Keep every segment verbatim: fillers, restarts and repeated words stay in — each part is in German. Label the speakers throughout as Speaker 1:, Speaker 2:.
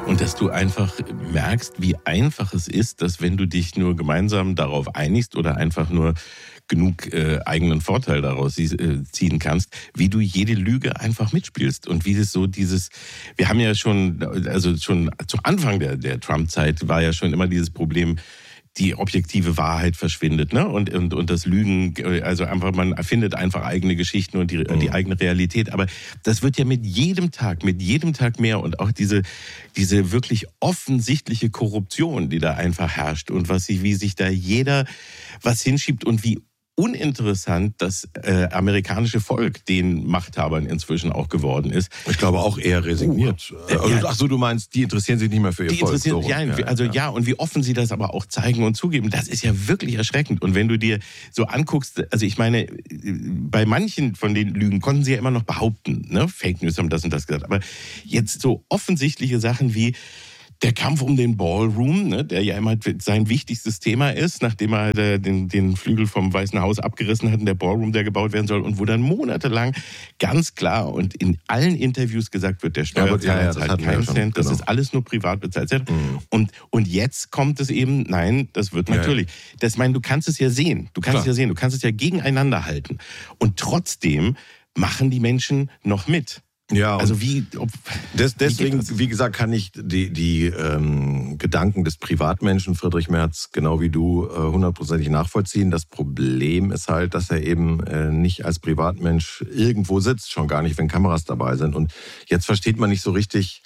Speaker 1: Und dass du einfach merkst, wie einfach es ist, dass wenn du dich nur gemeinsam darauf einigst oder einfach nur genug äh, eigenen Vorteil daraus äh, ziehen kannst, wie du jede Lüge einfach mitspielst und wie es so dieses, wir haben ja schon, also schon zu Anfang der, der Trump-Zeit war ja schon immer dieses Problem, die objektive Wahrheit verschwindet, ne? Und, und, und das Lügen, also einfach, man erfindet einfach eigene Geschichten und die, mhm. die eigene Realität. Aber das wird ja mit jedem Tag, mit jedem Tag mehr und auch diese, diese wirklich offensichtliche Korruption, die da einfach herrscht und was sich, wie sich da jeder was hinschiebt und wie uninteressant das äh, amerikanische Volk den Machthabern inzwischen auch geworden ist.
Speaker 2: Ich glaube auch eher resigniert. Uh, also, ja, ach so, du meinst, die interessieren sich nicht mehr für ihr
Speaker 1: die
Speaker 2: Volk.
Speaker 1: Interessieren,
Speaker 2: so.
Speaker 1: ja, ja, also ja. ja, und wie offen sie das aber auch zeigen und zugeben, das ist ja wirklich erschreckend. Und wenn du dir so anguckst, also ich meine, bei manchen von den Lügen konnten sie ja immer noch behaupten, ne, Fake News haben das und das gesagt, aber jetzt so offensichtliche Sachen wie der Kampf um den Ballroom, ne, der ja immer sein wichtigstes Thema ist, nachdem er den, den Flügel vom Weißen Haus abgerissen hat und der Ballroom, der gebaut werden soll, und wo dann monatelang ganz klar und in allen Interviews gesagt wird, der Steuerzahler ja, ja, zahlt keinen Cent, schon, das genau. ist alles nur privat bezahlt. Mhm. Und, und jetzt kommt es eben, nein, das wird natürlich. Ja, ja. Das, ich meine, du kannst es ja sehen, du kannst klar. es ja sehen, du kannst es ja gegeneinander halten. Und trotzdem machen die Menschen noch mit.
Speaker 2: Ja,
Speaker 1: also wie, ob,
Speaker 2: des, deswegen, wie, wie gesagt, kann ich die, die ähm, Gedanken des Privatmenschen Friedrich Merz genau wie du äh, hundertprozentig nachvollziehen. Das Problem ist halt, dass er eben äh, nicht als Privatmensch irgendwo sitzt, schon gar nicht, wenn Kameras dabei sind. Und jetzt versteht man nicht so richtig,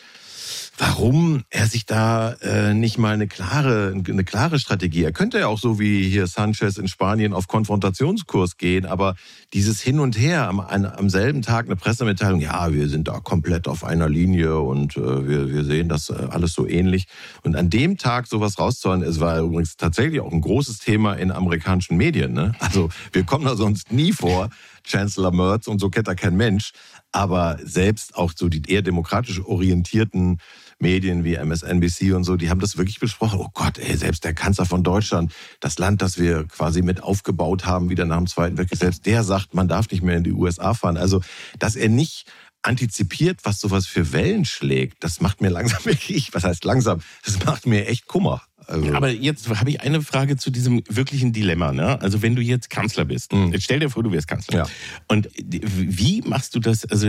Speaker 2: warum er sich da äh, nicht mal eine klare, eine klare Strategie. Er könnte ja auch so wie hier Sanchez in Spanien auf Konfrontationskurs gehen, aber dieses Hin und Her, am, am selben Tag eine Pressemitteilung, ja, wir sind da komplett auf einer Linie und äh, wir, wir sehen das äh, alles so ähnlich. Und an dem Tag sowas rauszuhauen, es war übrigens tatsächlich auch ein großes Thema in amerikanischen Medien. Ne? Also wir kommen da sonst nie vor, Chancellor Merz, und so kennt er kein Mensch. Aber selbst auch so die eher demokratisch orientierten Medien wie M S N B C und so, die haben das wirklich besprochen. Oh Gott, ey, selbst der Kanzler von Deutschland, das Land, das wir quasi mit aufgebaut haben, wieder nach dem Zweiten Weltkrieg, selbst der sagt, man darf nicht mehr in die U S A fahren. Also, dass er nicht antizipiert, was sowas für Wellen schlägt, das macht mir langsam wirklich, was heißt langsam, das macht mir echt Kummer. Also.
Speaker 1: Aber jetzt habe ich eine Frage zu diesem wirklichen Dilemma. Ne? Also wenn du jetzt Kanzler bist, mhm. jetzt stell dir vor, du wärst Kanzler. Ja. Und wie machst du das? Also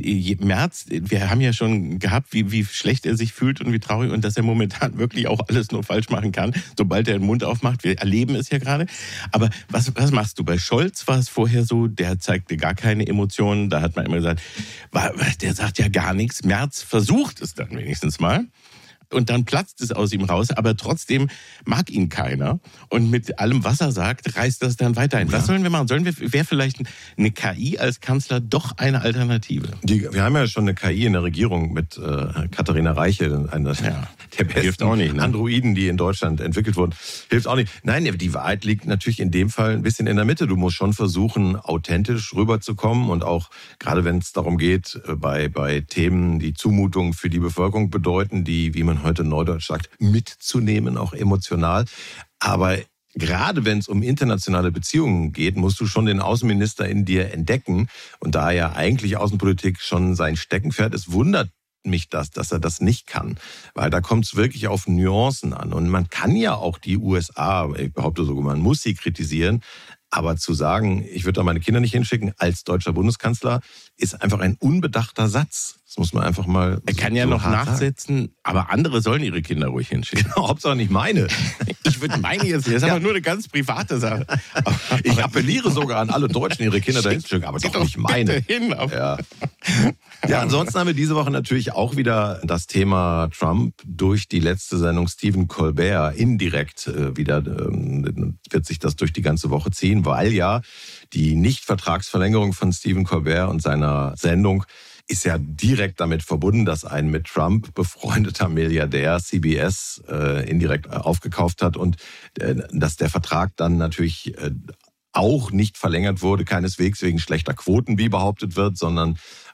Speaker 1: Merz, wir haben ja schon gehabt, wie, wie schlecht er sich fühlt und wie traurig und dass er momentan wirklich auch alles nur falsch machen kann, sobald er den Mund aufmacht. Wir erleben es ja gerade. Aber was, was machst du? Bei Scholz war es vorher so, der zeigte gar keine Emotionen. Da hat man immer gesagt, der sagt ja gar nichts. Merz versucht es dann wenigstens mal. Und dann platzt es aus ihm raus, aber trotzdem mag ihn keiner. Und mit allem, was er sagt, reißt das dann weiter ein. Was sollen wir machen? Sollen wir, wäre vielleicht eine K I als Kanzler doch eine Alternative?
Speaker 2: Die, wir haben ja schon eine K I in der Regierung mit äh, Katharina Reiche, einer ja, der besten auch nicht, ne? Androiden, die in Deutschland entwickelt wurden. Hilft auch nicht. Nein, die Wahrheit liegt natürlich in dem Fall ein bisschen in der Mitte. Du musst schon versuchen, authentisch rüberzukommen und auch, gerade wenn es darum geht, bei, bei Themen, die Zumutungen für die Bevölkerung bedeuten, die, wie man heute neudeutsch sagt, mitzunehmen, auch emotional. Aber gerade wenn es um internationale Beziehungen geht, musst du schon den Außenminister in dir entdecken. Und da ja eigentlich Außenpolitik schon sein Steckenpferd ist, wundert mich das, dass er das nicht kann. Weil da kommt es wirklich auf Nuancen an. Und man kann ja auch die U S A, ich behaupte sogar, man muss sie kritisieren. Aber zu sagen, ich würde da meine Kinder nicht hinschicken als deutscher Bundeskanzler, ist einfach ein unbedachter Satz. Das muss man einfach mal.
Speaker 1: Er kann so, ja noch so nachsetzen, sagen. Aber andere sollen ihre Kinder ruhig hinschicken.
Speaker 2: Genau, Hauptsache nicht meine.
Speaker 1: Ich würde meine jetzt, das ist ja. aber nur eine ganz private Sache.
Speaker 2: Aber, ich appelliere sogar an alle Deutschen, ihre Kinder dahin zu schicken, aber doch nicht meine.
Speaker 1: Hin,
Speaker 2: ja. ja, ansonsten haben wir diese Woche natürlich auch wieder das Thema Trump durch die letzte Sendung Stephen Colbert indirekt äh, wieder, ähm, wird sich das durch die ganze Woche ziehen, weil ja die Nichtvertragsverlängerung von Stephen Colbert und seiner Sendung ist ja direkt damit verbunden, dass ein mit Trump befreundeter Milliardär C B S äh, indirekt aufgekauft hat und äh, dass der Vertrag dann natürlich äh, auch nicht verlängert wurde, keineswegs wegen schlechter Quoten, wie behauptet wird, sondern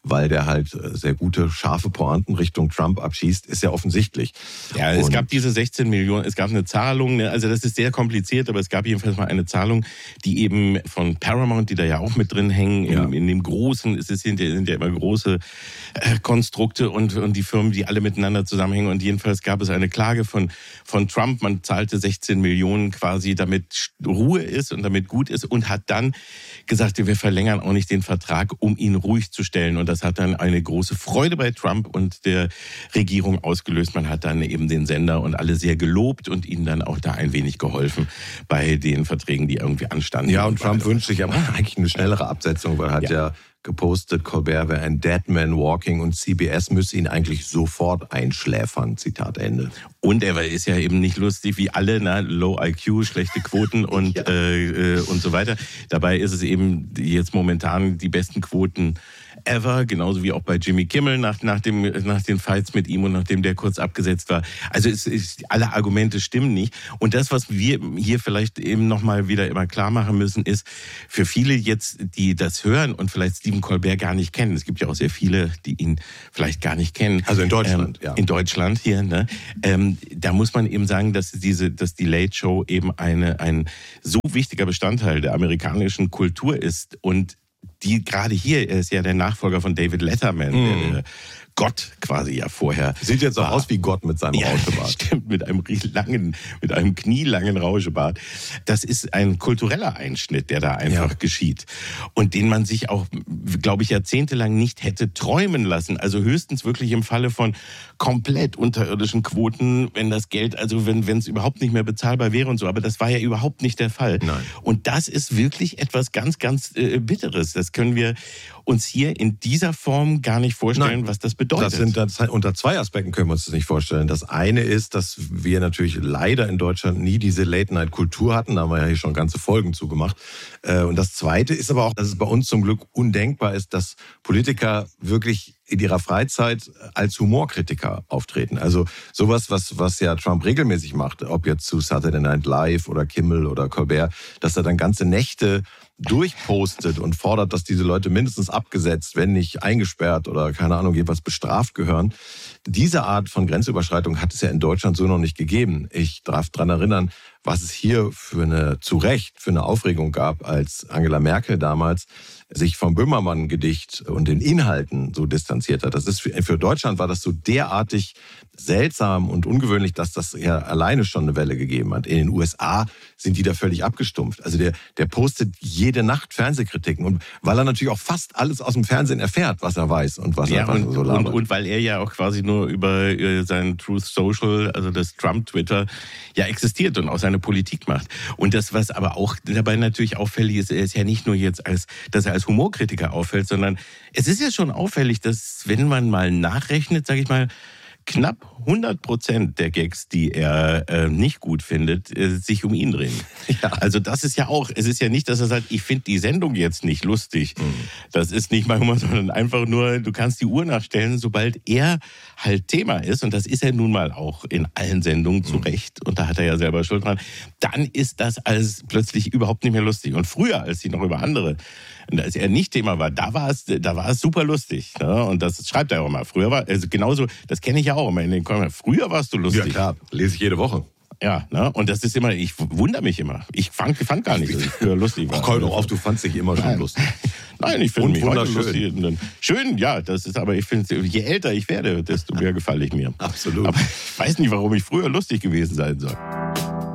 Speaker 2: weil der halt sehr gute, scharfe Pointen Richtung Trump abschießt, ist ja offensichtlich.
Speaker 1: Ja, es und gab diese sechzehn Millionen, es gab eine Zahlung, also das ist sehr kompliziert, aber es gab jedenfalls mal eine Zahlung, die eben von Paramount, die da ja auch mit drin hängen, ja. in, in dem großen, es sind ja, sind ja immer große äh, Konstrukte und, und die Firmen, die alle miteinander zusammenhängen, und jedenfalls gab es eine Klage von, von Trump, man zahlte sechzehn Millionen quasi, damit Ruhe ist und damit gut ist, und hat dann gesagt, wir verlängern auch nicht den Vertrag, um ihn ruhig zu stellen, und das hat dann eine große Freude bei Trump und der Regierung ausgelöst. Man hat dann eben den Sender und alle sehr gelobt und ihnen dann auch da ein wenig geholfen bei den Verträgen, die irgendwie anstanden.
Speaker 2: Ja, und Trump wünscht sich aber eigentlich eine schnellere Absetzung, weil er hat ja, ja gepostet, Colbert wäre ein Dead Man Walking und C B S müsse ihn eigentlich sofort einschläfern, Zitat Ende.
Speaker 1: Und er ist ja eben nicht lustig wie alle, ne? Low I Q, schlechte Quoten und, ja. äh, und so weiter. Dabei ist es eben jetzt momentan die besten Quoten ever, genauso wie auch bei Jimmy Kimmel nach, nach, dem, nach den Fights mit ihm und nachdem der kurz abgesetzt war. Also es ist, alle Argumente stimmen nicht. Und das, was wir hier vielleicht eben nochmal wieder immer klar machen müssen, ist, für viele jetzt, die das hören und vielleicht Stephen Colbert gar nicht kennen, es gibt ja auch sehr viele, die ihn vielleicht gar nicht kennen.
Speaker 2: Also in Deutschland,
Speaker 1: ähm,
Speaker 2: ja.
Speaker 1: In Deutschland hier, ne? Ähm, da muss man eben sagen, dass diese, dass die Late Show eben eine, ein so wichtiger Bestandteil der amerikanischen Kultur ist, und die gerade hier, er ist ja der Nachfolger von David Letterman, mm. der Gott quasi ja vorher.
Speaker 2: Sieht jetzt auch aus wie Gott mit seinem
Speaker 1: ja,
Speaker 2: Rauschebart.
Speaker 1: Stimmt, mit einem langen, mit einem knielangen Rauschebart. Das ist ein kultureller Einschnitt, der da einfach ja. geschieht. Und den man sich auch, glaube ich, jahrzehntelang nicht hätte träumen lassen. Also höchstens wirklich im Falle von komplett unterirdischen Quoten, wenn das Geld, also wenn wenn es überhaupt nicht mehr bezahlbar wäre und so. Aber das war ja überhaupt nicht der Fall.
Speaker 2: Nein.
Speaker 1: Und das ist wirklich etwas ganz, ganz äh, Bitteres. Das können wir uns hier in dieser Form gar nicht vorstellen, Nein. was das bedeutet.
Speaker 2: Das sind das, unter zwei Aspekten können wir uns das nicht vorstellen. Das eine ist, dass wir natürlich leider in Deutschland nie diese Late-Night-Kultur hatten. Da haben wir ja hier schon ganze Folgen zugemacht. Und das zweite ist aber auch, dass es bei uns zum Glück undenkbar ist, dass Politiker wirklich in ihrer Freizeit als Humorkritiker auftreten. Also sowas, was, was ja Trump regelmäßig macht, ob jetzt zu Saturday Night Live oder Kimmel oder Colbert, dass er dann ganze Nächte durchpostet und fordert, dass diese Leute mindestens abgesetzt, wenn nicht eingesperrt oder keine Ahnung, jeweils bestraft gehören. Diese Art von Grenzüberschreitung hat es ja in Deutschland so noch nicht gegeben. Ich darf daran erinnern, was es hier für eine, zu Recht, für eine Aufregung gab, als Angela Merkel damals sich vom Böhmermann-Gedicht und den Inhalten so distanziert hat. Das ist für, für Deutschland war das so derartig seltsam und ungewöhnlich, dass das ja alleine schon eine Welle gegeben hat. In den U S A sind die da völlig abgestumpft. Also der, der postet jede Nacht Fernsehkritiken, und weil er natürlich auch fast alles aus dem Fernsehen erfährt, was er weiß und was
Speaker 1: ja,
Speaker 2: er was
Speaker 1: und,
Speaker 2: so
Speaker 1: labert. Und, und weil er ja auch quasi nur über sein Truth Social, also das Trump-Twitter, ja existiert und auch seine Politik macht. Und das, was aber auch dabei natürlich auffällig ist, er ist ja nicht nur jetzt als, dass er als Humorkritiker auffällt, sondern es ist ja schon auffällig, dass, wenn man mal nachrechnet, sage ich mal, knapp hundert Prozent der Gags, die er äh, nicht gut findet, äh, sich um ihn drehen. Ja. Also das ist ja auch, es ist ja nicht, dass er sagt, ich finde die Sendung jetzt nicht lustig. Mhm. Das ist nicht mal Humor, sondern einfach nur, du kannst die Uhr nachstellen, sobald er halt Thema ist, und das ist er nun mal auch in allen Sendungen zu Recht, und da hat er ja selber Schuld dran, dann ist das alles plötzlich überhaupt nicht mehr lustig. Und früher, als sie noch über andere, als er nicht Thema war, da war es, da war es super lustig. Ne? Und das schreibt er auch mal. Früher war, also genauso, das kenne ich ja auch immer in den Kommentaren. Früher warst du lustig.
Speaker 2: Ja klar, lese ich jede Woche.
Speaker 1: Ja, ne? Und das ist immer, ich wundere mich immer. Ich fand, fand gar nicht, dass ich früher lustig war.
Speaker 2: Ach, komm doch auf, du fandst dich immer
Speaker 1: Nein.
Speaker 2: schon lustig.
Speaker 1: Nein, ich finde mich
Speaker 2: wunderschön.
Speaker 1: lustig. Schön, ja, das ist, aber ich finde, je älter ich werde, desto mehr gefalle ich mir.
Speaker 2: Absolut.
Speaker 1: Aber ich weiß nicht, warum ich früher lustig gewesen sein soll.